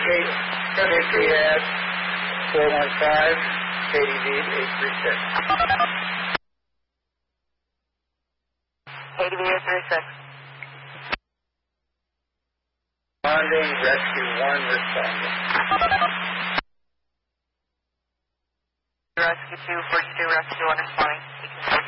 History at 415, KDV 836. KDV 836. Responding, Rescue 1 responding. Rescue 2, 42, Rescue 1 responding.